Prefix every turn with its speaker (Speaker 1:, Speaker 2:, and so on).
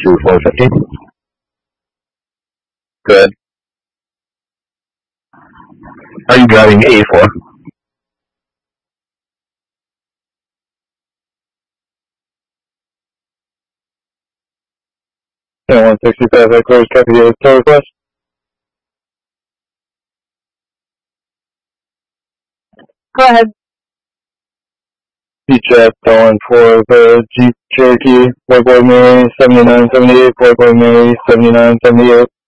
Speaker 1: to 450. Good. Are you driving A4? Yeah, 165, I close, copy the tow request.
Speaker 2: Go ahead.
Speaker 1: Beach Jack, calling for the Jeep Cherokee, Playboy Mary, 7978, Playboy Mary, 7978.